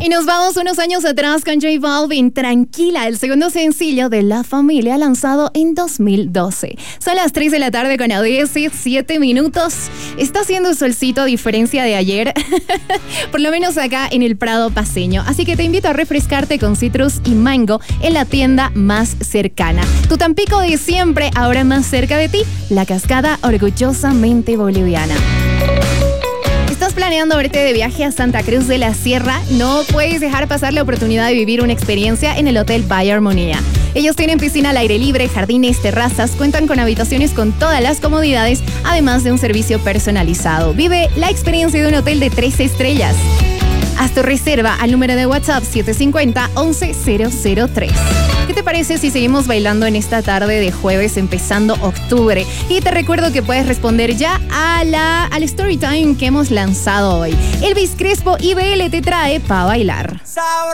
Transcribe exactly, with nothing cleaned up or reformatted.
Y nos vamos unos años atrás con J Balvin, Tranquila, el segundo sencillo de La Familia, lanzado en dos mil doce. Son las tres de la tarde con diecisiete minutos. Está haciendo solcito a diferencia de ayer, por lo menos acá en el Prado paceño. Así que te invito a refrescarte con citrus y mango en la tienda más cercana. Tu Tampico de siempre, ahora más cerca de ti, la Cascada orgullosamente boliviana. ¿Estás planeando verte de viaje a Santa Cruz de la Sierra? No puedes dejar pasar la oportunidad de vivir una experiencia en el Hotel Valle Armonía. Ellos tienen piscina al aire libre, jardines, terrazas, cuentan con habitaciones con todas las comodidades, además de un servicio personalizado. Vive la experiencia de un hotel de tres estrellas. Haz tu reserva al número de WhatsApp siete cinco cero, once cero cero tres. ¿Qué te parece si seguimos bailando en esta tarde de jueves empezando octubre? Y te recuerdo que puedes responder ya a la, al story time que hemos lanzado hoy. Elvis Crespo I B L te trae Pa' Bailar.